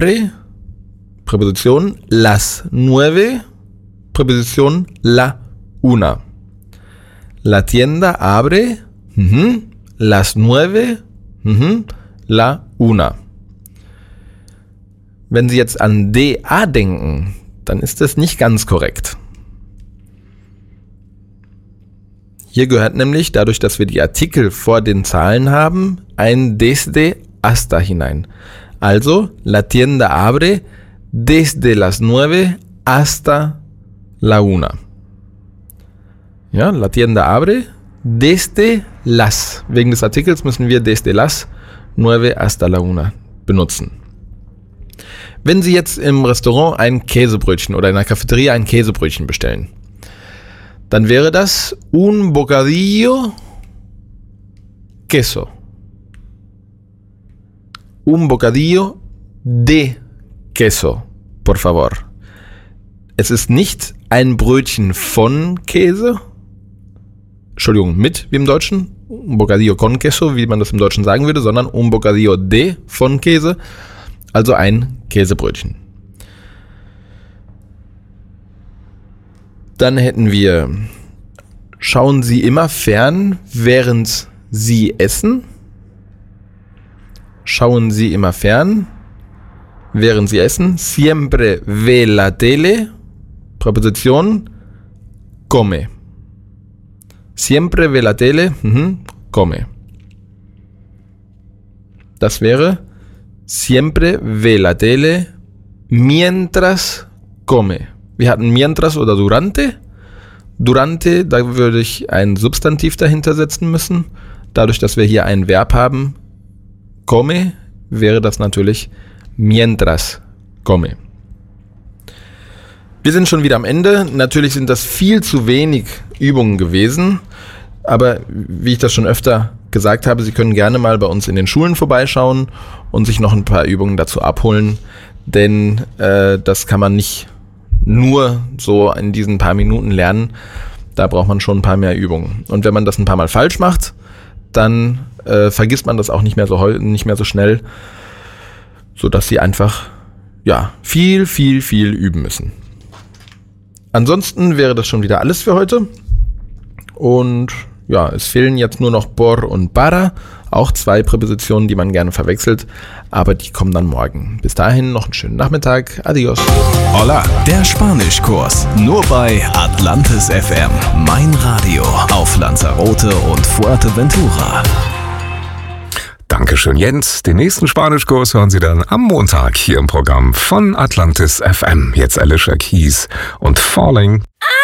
Präposition las 9, Präposition la 1. La tienda abre las 9, la 1. Wenn Sie jetzt an DA denken, dann ist das nicht ganz korrekt. Hier gehört nämlich, dadurch, dass wir die Artikel vor den Zahlen haben, ein desde hasta hinein. Also, la tienda abre desde las 9 hasta la 1. Ja, la tienda abre desde las. Wegen des Artikels müssen wir desde las 9 hasta la 1 benutzen. Wenn Sie jetzt im Restaurant ein Käsebrötchen oder in der Cafeteria ein Käsebrötchen bestellen, dann wäre das un bocadillo queso. Un bocadillo de queso, por favor. Es ist nicht ein Brötchen von Käse, Entschuldigung, mit, wie im Deutschen, un bocadillo con queso, wie man das im Deutschen sagen würde, sondern un bocadillo de von Käse, also ein Käsebrötchen. Dann hätten wir, schauen Sie immer fern, während Sie essen. Schauen Sie immer fern, während Sie essen. Siempre ve la tele. Präposition come. Siempre ve la tele, come. Das wäre siempre ve la tele mientras come. Wir hatten mientras oder durante. Durante, da würde ich ein Substantiv dahinter setzen müssen. Dadurch, dass wir hier ein Verb haben, come, wäre das natürlich mientras come. Wir sind schon wieder am Ende. Natürlich sind das viel zu wenig Übungen gewesen. Aber wie ich das schon öfter gesagt habe, Sie können gerne mal bei uns in den Schulen vorbeischauen und sich noch ein paar Übungen dazu abholen. Denn das kann man nicht nur so in diesen paar Minuten lernen. Da braucht man schon ein paar mehr Übungen. Und wenn man das ein paar Mal falsch macht, dann vergisst man das auch nicht mehr so schnell, sodass Sie einfach viel üben müssen. Ansonsten wäre das schon wieder alles für heute. Und ja, es fehlen jetzt nur noch por und para, auch 2 Präpositionen, die man gerne verwechselt, aber die kommen dann morgen. Bis dahin noch einen schönen Nachmittag. Adios. Hola, der Spanischkurs. Nur bei Atlantis FM. Mein Radio auf Lanzarote und Fuerteventura. Dankeschön, Jens. Den nächsten Spanischkurs hören Sie dann am Montag hier im Programm von Atlantis FM. Jetzt Alicia Keys und Falling.